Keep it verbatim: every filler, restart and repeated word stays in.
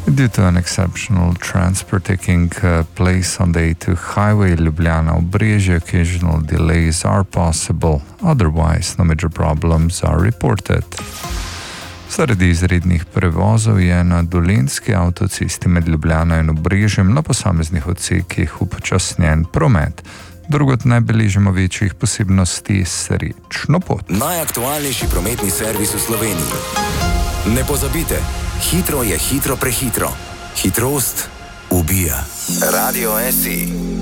Due to an exceptional transport taking uh, place on the A two highway Ljubljana-Obrežje, occasional delays are possible. Otherwise, no major problems are reported. Zaradi izrednih prevozov je na dolenjski avtocesti med Ljubljano in Obrežjem na posameznih odsekih upočasnjen promet. Drugod ne beležimo večjih posebnosti. Srečno pot. Najaktualnejši prometni servis v Sloveniji. Ne pozabite, hitro je hitro prehitro. Hitrost ubija. Radio S I.